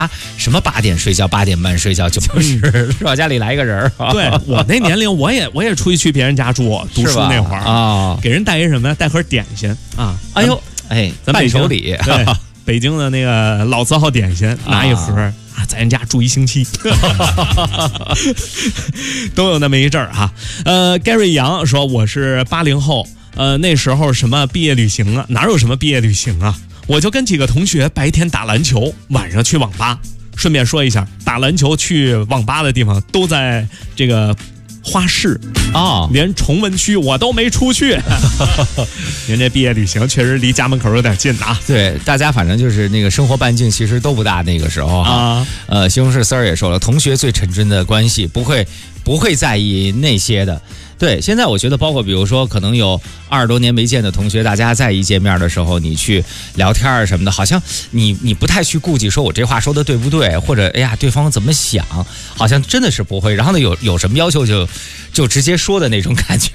什么8点睡觉8点半睡觉，就是是吧？家里来一个人对我那年龄，我也出去别人家住读书那会儿啊， 给人带一什么呀？带盒点心啊！ 哎呦，咱伴手礼。 对，北京的那个老字号点心，拿一盒啊，在人家住1星期，都有那么一阵儿哈。Gary 杨说我是80后，那时候什么毕业旅行啊，哪有什么毕业旅行啊？我就跟几个同学白天打篮球，晚上去网吧。顺便说一下，打篮球去网吧的地方都在这个花市啊， 连崇文区我都没出去。您这毕业旅行确实离家门口有点近啊。 对，大家反正就是那个生活半径其实都不大，那个时候啊。西红柿丝儿也说了，同学最纯真的关系，不会在意那些的。对，现在我觉得包括比如说可能有20多年没见的同学，大家在一见面的时候，你去聊天啊什么的，好像你不太去顾忌说我这话说的对不对，或者哎呀对方怎么想，好像真的是不会。然后呢有什么要求就直接说的那种感觉。